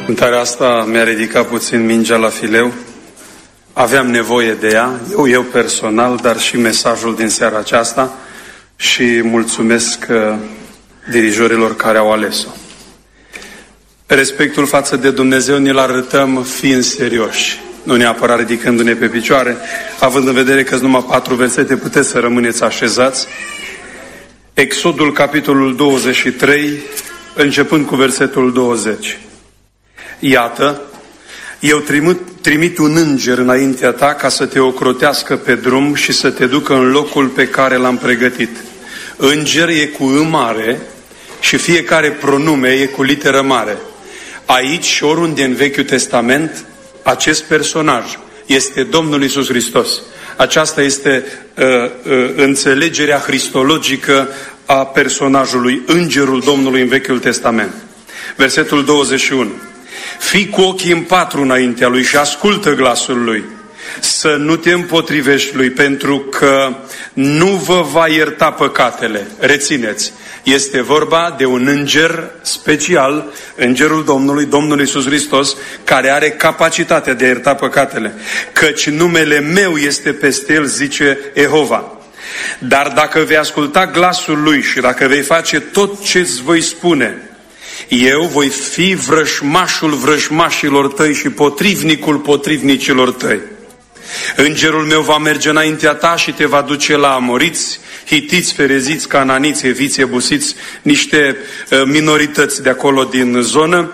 Cântarea asta mi-a ridicat puțin mingea la fileu. Aveam nevoie de ea, eu personal, dar și mesajul din seara aceasta, și mulțumesc dirijorilor care au ales-o. Respectul față de Dumnezeu ne-l arătăm fiind serioși, nu neapărat ridicându-ne pe picioare, având în vedere că sunt numai 4 versete, puteți să rămâneți așezați. Exodul, capitolul 23, începând cu versetul 20. Iată, eu trimit un înger înaintea ta ca să te ocrotească pe drum și să te ducă în locul pe care l-am pregătit. Înger e cu î mare și fiecare pronume e cu literă mare. Aici și oriunde în Vechiul Testament, acest personaj este Domnul Iisus Hristos. Aceasta este înțelegerea cristologică a personajului, Îngerul Domnului în Vechiul Testament. Versetul 21. Fii cu ochii în 4 înaintea lui și ascultă glasul lui, să nu te împotrivești lui, pentru că nu vă va ierta păcatele. Rețineți, este vorba de un înger special, Îngerul Domnului, Domnul Iisus Hristos, care are capacitatea de a ierta păcatele. Căci numele meu este peste el, zice Jehova. Dar dacă vei asculta glasul lui și dacă vei face tot ce îți voi spune, eu voi fi vrăjmașul vrăjmașilor tăi și potrivnicul potrivnicilor tăi. Îngerul meu va merge înaintea ta și te va duce la amoriți, hitiți, fereziți, cananiți, eviți, ebusiți, niște minorități de acolo din zonă,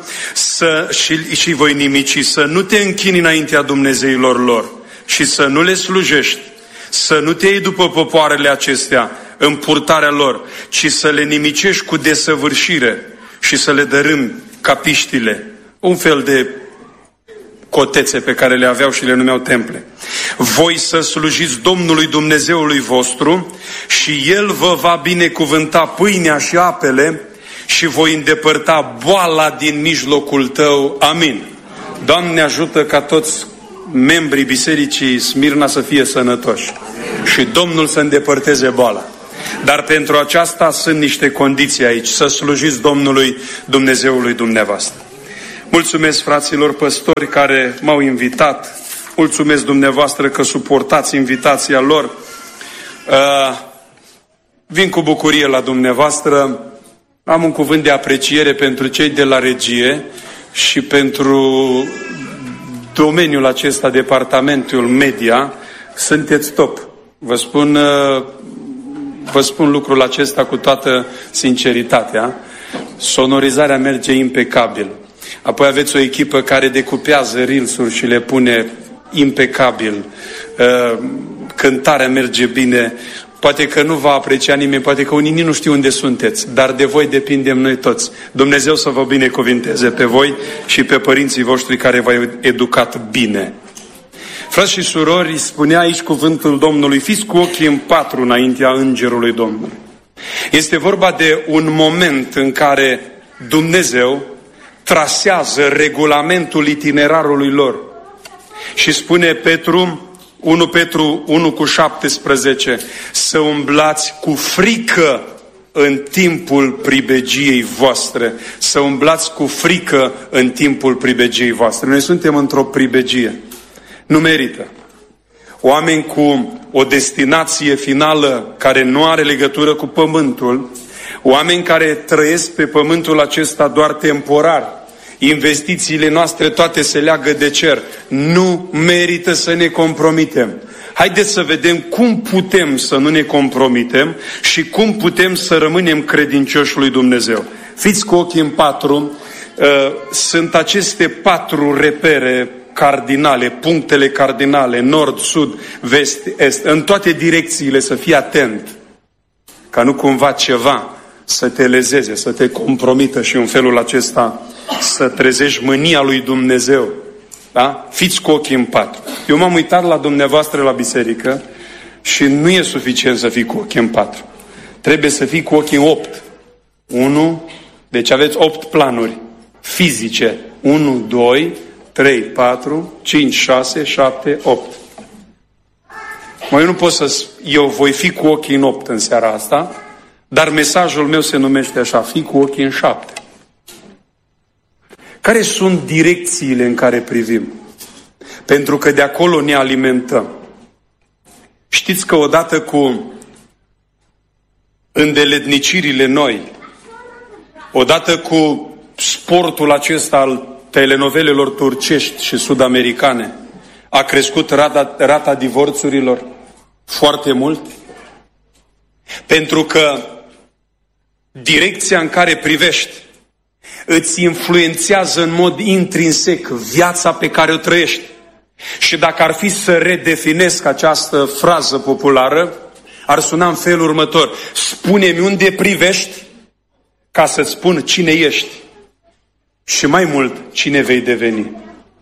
și voi nimici, să nu te închini înaintea dumnezeilor lor și să nu le slujești, să nu te iei după popoarele acestea în purtarea lor, ci să le nimicești cu desăvârșire și să le dărâmi ca piștile, un fel de cotețe pe care le aveau și le numeau temple. Voi să slujiți Domnului Dumnezeului vostru și El vă va binecuvânta pâinea și apele și voi îndepărta boala din mijlocul tău. Amin. Doamne, ajută ca toți membrii Bisericii Smirna să fie sănătoși și Domnul să îndepărteze boala. Dar pentru aceasta sunt niște condiții aici, să slujiți Domnului Dumnezeului dumneavoastră. Mulțumesc fraților păstori care m-au invitat, mulțumesc dumneavoastră că suportați invitația lor. Vin cu bucurie la dumneavoastră, am un cuvânt de apreciere pentru cei de la regie și pentru domeniul acesta, departamentul media, sunteți top. Vă spun lucrul acesta cu toată sinceritatea. Sonorizarea merge impecabil. Apoi aveți o echipă care decupează reels-uri și le pune impecabil. Cântarea merge bine. Poate că nu va aprecia nimeni, poate că unii nu știu unde sunteți, dar de voi depindem noi toți. Dumnezeu să vă binecuvinteze pe voi și pe părinții voștri care v-au educat bine. Frați și surori, spunea aici cuvântul Domnului, fiți cu ochii în 4 înaintea Îngerului Domnului. Este vorba de un moment în care Dumnezeu trasează regulamentul itinerarului lor. Și spune 1 Petru 1:17, să umblați cu frică în timpul pribegiei voastre. Să umblați cu frică în timpul pribegiei voastre. Noi suntem într-o pribegie. Nu merită. Oameni cu o destinație finală care nu are legătură cu pământul, oameni care trăiesc pe pământul acesta doar temporar, investițiile noastre toate se leagă de cer. Nu merită să ne compromitem. Haideți să vedem cum putem să nu ne compromitem și cum putem să rămânem credincioși lui Dumnezeu. Fiți cu ochii în 4. Sunt aceste 4 repere cardinale, punctele cardinale, nord, sud, vest, est, în toate direcțiile, să fii atent, ca nu cumva ceva să te lezeze, să te compromită și în felul acesta să trezești mânia lui Dumnezeu. Da? Fiți cu ochii în 4. Eu m-am uitat la dumneavoastră la biserică și nu e suficient să fii cu ochii în 4. Trebuie să fii cu ochii în 8. 1, deci aveți 8 planuri fizice. 1, 2, 3, 4, 5, 6, 7, 8. Eu nu pot să... Eu voi fi cu ochii în 8 în seara asta, dar mesajul meu se numește așa, fi cu ochii în 7. Care sunt direcțiile în care privim? Pentru că de acolo ne alimentăm. Știți că odată cu îndeletnicirile noi, odată cu sportul acesta al telenovelelor turcești și sud-americane, a crescut rata divorțurilor foarte mult? Pentru că direcția în care privești îți influențează în mod intrinsec viața pe care o trăiești. Și dacă ar fi să redefinesc această frază populară, ar suna în felul următor: spune-mi unde privești ca să-ți spun cine ești și mai mult cine vei deveni.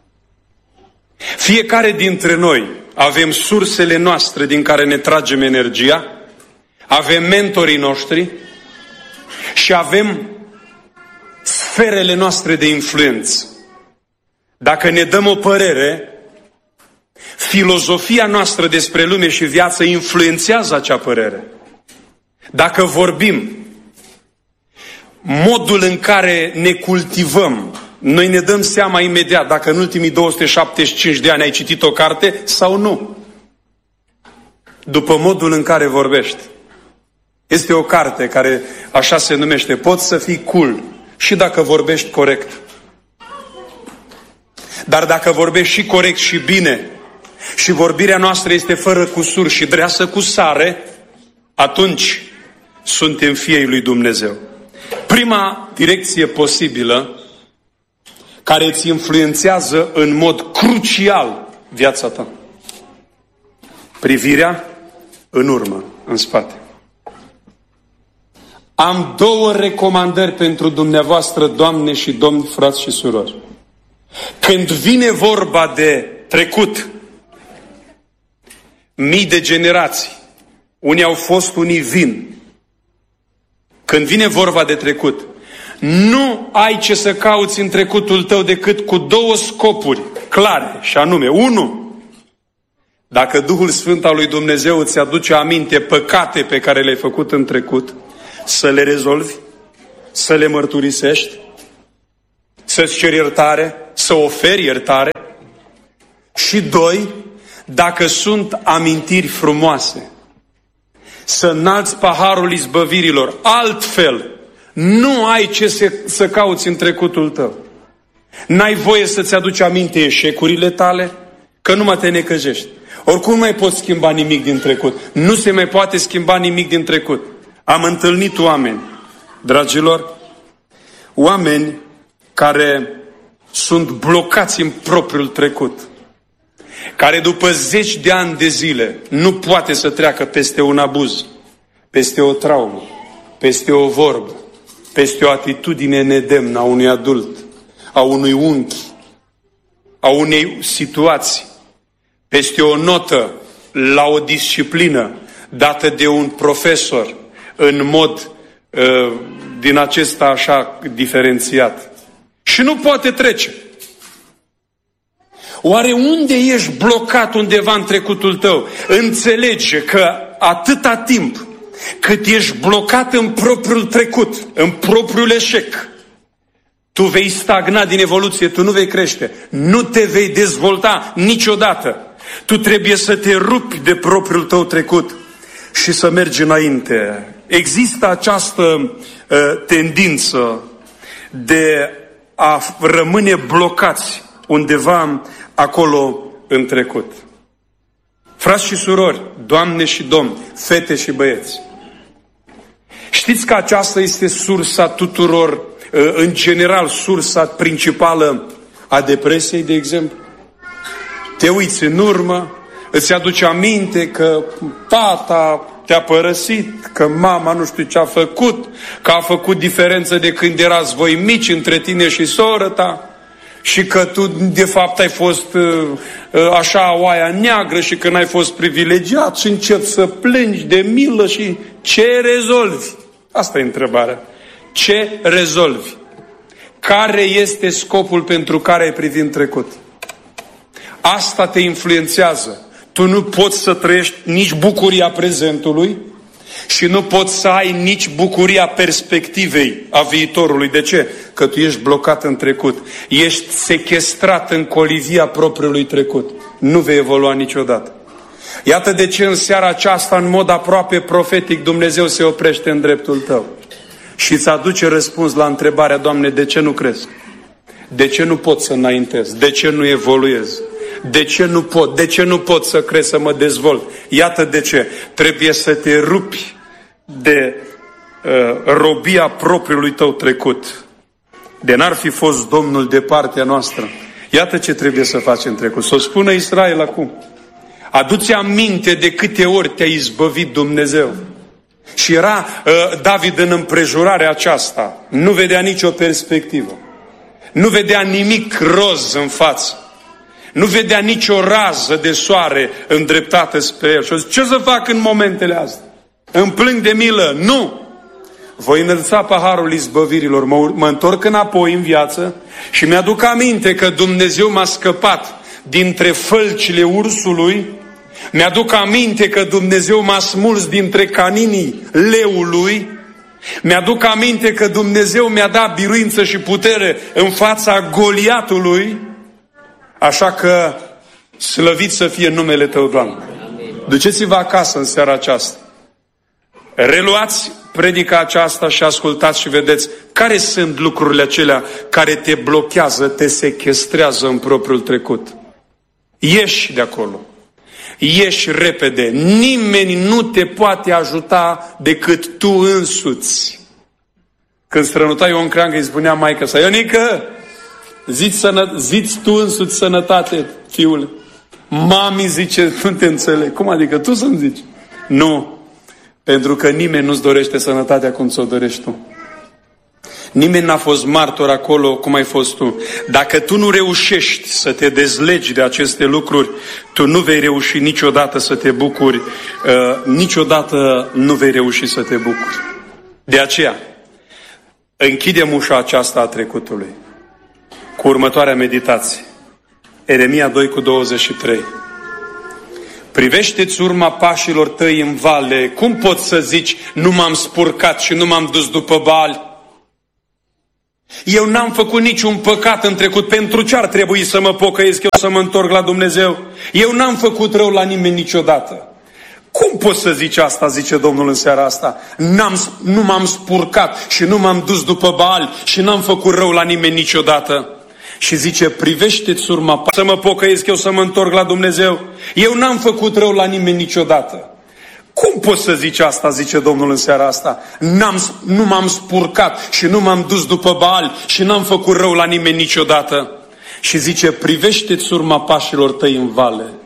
Fiecare dintre noi avem sursele noastre din care ne tragem energia, avem mentorii noștri și avem sferele noastre de influență. Dacă ne dăm o părere, filozofia noastră despre lume și viață influențează acea părere. Dacă vorbim, modul în care ne cultivăm, noi ne dăm seama imediat dacă în ultimii 275 de ani ai citit o carte sau nu. După modul în care vorbești. Este o carte care așa se numește: Poți să fii cool și dacă vorbești corect. Dar dacă vorbești și corect și bine și vorbirea noastră este fără cusur și dreasă cu sare, atunci suntem fiii lui Dumnezeu. Prima direcție posibilă care îți influențează în mod crucial viața ta: privirea în urmă, în spate. Am două recomandări pentru dumneavoastră, doamne și domni, frați și surori. Când vine vorba de trecut, mii de generații, unii au fost, unii vin. Când vine vorba de trecut, nu ai ce să cauți în trecutul tău decât cu două scopuri clare, și anume: 1. Dacă Duhul Sfânt al lui Dumnezeu îți aduce aminte păcate pe care le-ai făcut în trecut, să le rezolvi, să le mărturisești, să-ți ceri iertare, să oferi iertare. Și 2. Dacă sunt amintiri frumoase, să înalți paharul izbăvirilor. Altfel, nu ai ce să cauți în trecutul tău. N-ai voie să-ți aduci aminte eșecurile tale, că nu mai te necăjești. Oricum nu mai poți schimba nimic din trecut. Nu se mai poate schimba nimic din trecut. Am întâlnit oameni, dragilor, oameni care sunt blocați în propriul trecut, care după 10 de ani de zile nu poate să treacă peste un abuz, peste o traumă, peste o vorbă, peste o atitudine nedemnă a unui adult, a unui unchi, a unei situații, peste o notă la o disciplină dată de un profesor în mod din acesta așa diferențiat. Și nu poate trece. Oare unde ești blocat undeva în trecutul tău? Înțelege că atâta timp cât ești blocat în propriul trecut, în propriul eșec, tu vei stagna din evoluție, tu nu vei crește, nu te vei dezvolta niciodată. Tu trebuie să te rupi de propriul tău trecut și să mergi înainte. Există această tendință de a rămâne blocați undeva acolo în trecut. Frați și surori, doamne și domni, fete și băieți, știți că aceasta este sursa tuturor, în general, sursa principală a depresiei, de exemplu? Te uiți în urmă, îți aduce aminte că tata te-a părăsit, că mama nu știu ce a făcut, că a făcut diferență de când erați voi mici între tine și soră ta și că tu de fapt ai fost așa oaia neagră și că n-ai fost privilegiat și începi să plângi de milă și ce rezolvi? Asta e întrebarea. Ce rezolvi? Care este scopul pentru care ai privit în trecut? Asta te influențează. Tu nu poți să trăiești nici bucuria prezentului Și nu poți să ai nici bucuria perspectivei a viitorului. De ce? Că tu ești blocat în trecut. Ești sechestrat în colivia propriului trecut. Nu vei evolua niciodată. Iată de ce în seara aceasta, în mod aproape profetic, Dumnezeu se oprește în dreptul tău și îți aduce răspuns la întrebarea: Doamne, de ce nu cresc? De ce nu pot să înaintez? De ce nu evoluez? De ce nu pot? De ce nu pot să cresc, să mă dezvolt? Iată de ce. Trebuie să te rupi de robia propriului tău trecut. De n-ar fi fost Domnul de partea noastră. Iată ce trebuie să faci în trecut. Să o spună Israel acum. Adu-ți aminte de câte ori te-a izbăvit Dumnezeu. Și era David în împrejurarea aceasta. Nu vedea nicio perspectivă. Nu vedea nimic roz în față. Nu vedea nicio rază de soare îndreptată spre el. Și zice: ce să fac în momentele astea? Îmi plâng de milă? Nu! Voi înălța paharul izbăvirilor. Mă întorc înapoi în viață și mi-aduc aminte că Dumnezeu m-a scăpat dintre fălcile ursului. Mi-aduc aminte că Dumnezeu m-a smuls dintre caninii leului. Mi-aduc aminte că Dumnezeu mi-a dat biruință și putere în fața Goliatului. Așa că slăvit să fie numele Tău, Doamne. Duceți-vă acasă în seara aceasta. Reluați predica aceasta și ascultați și vedeți care sunt lucrurile acelea care te blochează, te sechestrează în propriul trecut. Ieși de acolo. Ieși repede. Nimeni nu te poate ajuta decât tu însuți. Când strănuta Ion Creangă, îi spunea maică sa: Ionică, zici tu însuți sănătate, fiule. Mami zice: nu te înțeleg. Cum adică tu să-mi zici? Nu. Pentru că nimeni nu-ți dorește sănătatea cum ți-o dorești tu. Nimeni n-a fost martor acolo cum ai fost tu. Dacă tu nu reușești să te dezlegi de aceste lucruri, tu nu vei reuși niciodată să te bucuri, niciodată nu vei reuși să te bucuri. De aceea, închidem ușa aceasta a trecutului cu următoarea meditație. Ieremia 2:23. Privește-ți urma pașilor tăi în vale. Cum poți să zici: nu m-am spurcat și nu m-am dus după Baal? Eu n-am făcut niciun păcat în trecut. Pentru ce ar trebui să mă pocăiesc eu, să mă întorc la Dumnezeu? Eu n-am făcut rău la nimeni niciodată. Cum poți să zici asta, zice Domnul în seara asta? Nu m-am spurcat și nu m-am dus după Baal și n-am făcut rău la nimeni niciodată. Și zice: privește-ți urma, să mă pocăiesc eu, să mă întorc la Dumnezeu. Eu n-am făcut rău la nimeni niciodată. Cum poți să zici asta, zice Domnul în seara asta? Nu m-am spurcat și nu m-am dus după Baal și n-am făcut rău la nimeni niciodată. Și zice: privește-ți urma pașilor tăi în vale.